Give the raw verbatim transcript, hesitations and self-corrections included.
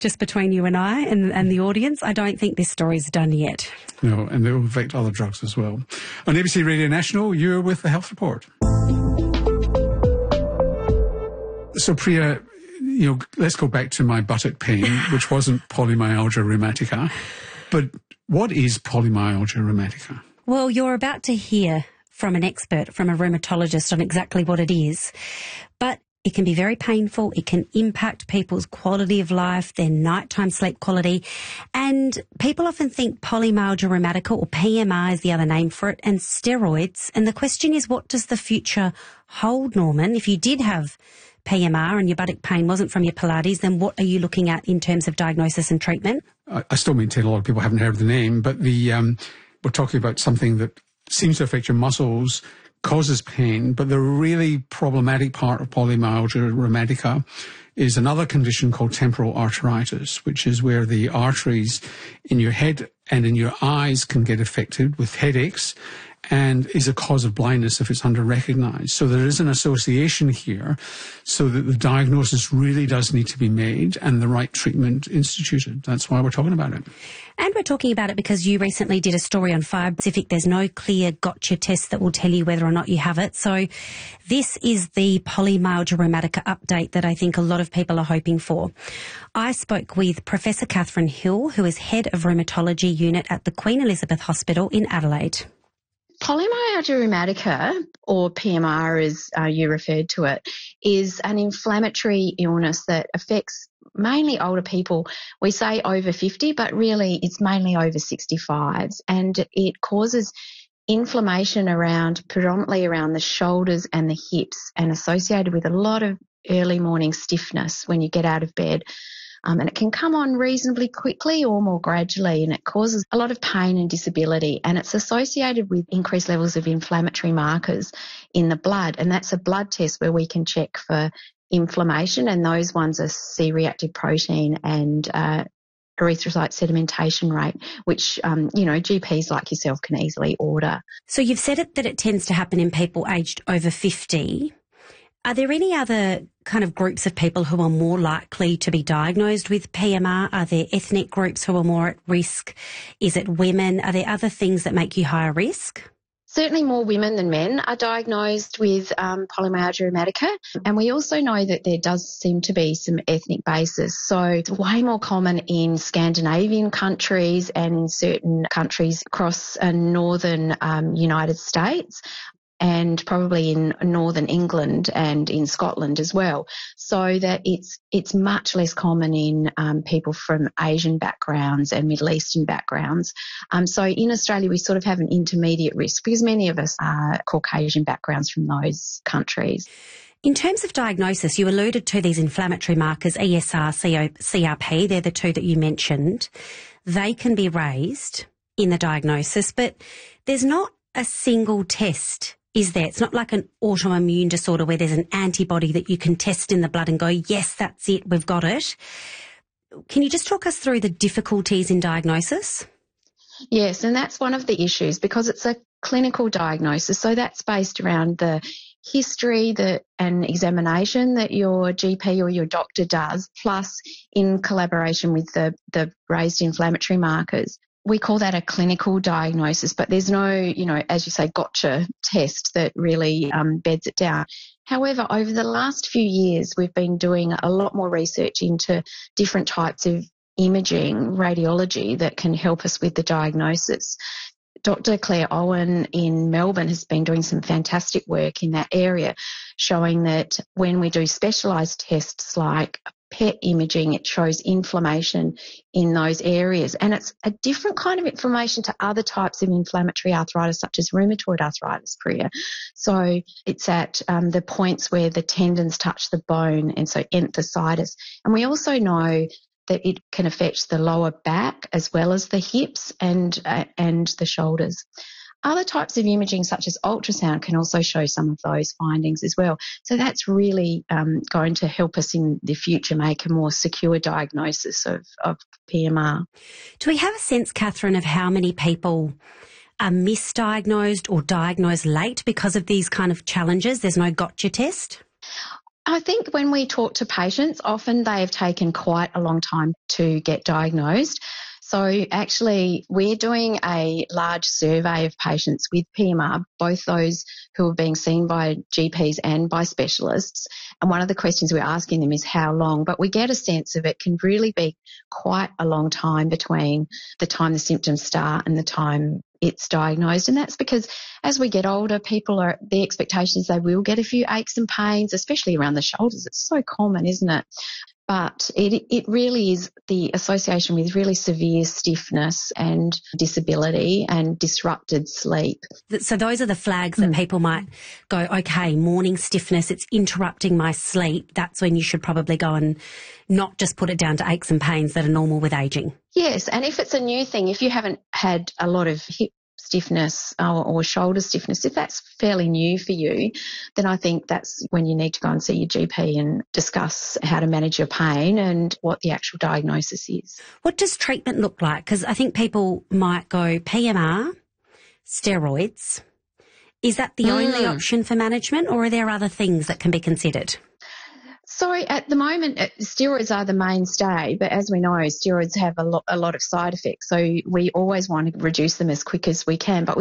just between you and I and, and the audience, I don't think this story's done yet. No, and they will affect other drugs as well. On A B C Radio National, you're with the Health Report. So, Priya, you know, let's go back to my buttock pain, which wasn't polymyalgia rheumatica. But what is polymyalgia rheumatica? Well, you're about to hear from an expert, from a rheumatologist, on exactly what it is. But it can be very painful. It can impact people's quality of life, their nighttime sleep quality. And people often think polymyalgia rheumatica, or P M R is the other name for it, and steroids. And the question is, what does the future hold, Norman? If you did have P M R and your buttock pain wasn't from your Pilates, then what are you looking at in terms of diagnosis and treatment? I, I still maintain a lot of people haven't heard the name, but the um, we're talking about something that seems to affect your muscles, causes pain, but the really problematic part of polymyalgia rheumatica is another condition called temporal arteritis, which is where the arteries in your head and in your eyes can get affected with headaches and is a cause of blindness if it's under-recognised. So there is an association here so that the diagnosis really does need to be made and the right treatment instituted. That's why we're talking about it. And we're talking about it because you recently did a story on Fire Pacific. There's no clear gotcha test that will tell you whether or not you have it. So this is the polymyalgia rheumatica update that I think a lot of people are hoping for. I spoke with Professor Catherine Hill, who is Head of Rheumatology Unit at the Queen Elizabeth Hospital in Adelaide. Polymyalgia rheumatica, or P M R as uh, you referred to it, is an inflammatory illness that affects mainly older people. We say over fifty, but really it's mainly over sixty-fives, and it causes inflammation around, predominantly around the shoulders and the hips, and associated with a lot of early morning stiffness when you get out of bed. Um, and it can come on reasonably quickly or more gradually, and it causes a lot of pain and disability, and it's associated with increased levels of inflammatory markers in the blood, and that's a blood test where we can check for inflammation, and those ones are C-reactive protein and uh, erythrocyte sedimentation rate, which, um, you know, G Ps like yourself can easily order. So you've said it that it tends to happen in people aged over fifty. Are there any other kind of groups of people who are more likely to be diagnosed with P M R? Are there ethnic groups who are more at risk? Is it women? Are there other things that make you higher risk? Certainly more women than men are diagnosed with um, polymyalgia rheumatica, and we also know that there does seem to be some ethnic basis. So it's way more common in Scandinavian countries and in certain countries across uh, northern um, United States, and probably in northern England and in Scotland as well, so that it's it's much less common in um, people from Asian backgrounds and Middle Eastern backgrounds. Um, so in Australia, we sort of have an intermediate risk because many of us are Caucasian backgrounds from those countries. In terms of diagnosis, you alluded to these inflammatory markers, E S R, C R P, they're the two that you mentioned. They can be raised in the diagnosis, but there's not a single test, is there? It's not like an autoimmune disorder where there's an antibody that you can test in the blood and go, yes, that's it, we've got it. Can you just talk us through the difficulties in diagnosis? Yes, and that's one of the issues because it's a clinical diagnosis. So that's based around the history that and examination that your G P or your doctor does, plus in collaboration with the, the raised inflammatory markers. We call that a clinical diagnosis, but there's no, you know, as you say, gotcha test that really um, beds it down. However, over the last few years, we've been doing a lot more research into different types of imaging, radiology that can help us with the diagnosis. Doctor Claire Owen in Melbourne has been doing some fantastic work in that area, showing that when we do specialised tests like P E T imaging, it shows inflammation in those areas. And it's a different kind of inflammation to other types of inflammatory arthritis, such as rheumatoid arthritis, Priya. So it's at um, the points where the tendons touch the bone, and so enthesitis. And we also know that it can affect the lower back as well as the hips and uh, and the shoulders. Other types of imaging, such as ultrasound, can also show some of those findings as well. So that's really um, going to help us in the future make a more secure diagnosis of, of P M R. Do we have a sense, Catherine, of how many people are misdiagnosed or diagnosed late because of these kind of challenges? There's no gotcha test? I think when we talk to patients, often they have taken quite a long time to get diagnosed. So actually, we're doing a large survey of patients with P M R, both those who are being seen by G Ps and by specialists. And one of the questions we're asking them is how long, but we get a sense of it can really be quite a long time between the time the symptoms start and the time it's diagnosed. And that's because as we get older, people are, the expectation is they will get a few aches and pains, especially around the shoulders. It's so common, isn't it? But it it really is the association with really severe stiffness and disability and disrupted sleep. So those are the flags that mm. people might go, okay, morning stiffness, it's interrupting my sleep. That's when you should probably go and not just put it down to aches and pains that are normal with ageing. Yes, and if it's a new thing, if you haven't had a lot of hip stiffness or, or shoulder stiffness, if that's fairly new for you, then I think that's when you need to go and see your G P and discuss how to manage your pain and what the actual diagnosis is. What does treatment look like? Because I think people might go P M R, steroids. Is that the mm. only option for management, or are there other things that can be considered? So at the moment, steroids are the mainstay, but as we know, steroids have a lot, a lot of side effects. So we always want to reduce them as quick as we can, but